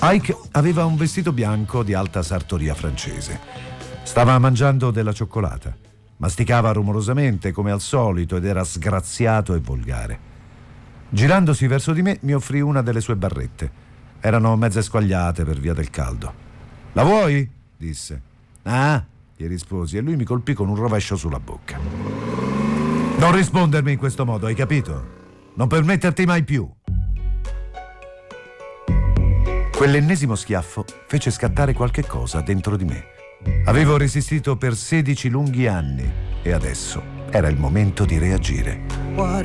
Ike aveva un vestito bianco di alta sartoria francese. Stava mangiando della cioccolata. Masticava rumorosamente come al solito ed era sgraziato e volgare. Girandosi verso di me mi offrì una delle sue barrette. Erano mezze squagliate per via del caldo. «La vuoi?» disse. «Ah», gli risposi, e lui mi colpì con un rovescio sulla bocca. «Non rispondermi in questo modo, hai capito? Non permetterti mai più!» Quell'ennesimo schiaffo fece scattare qualche cosa dentro di me. Avevo resistito per 16 lunghi anni e adesso era il momento di reagire.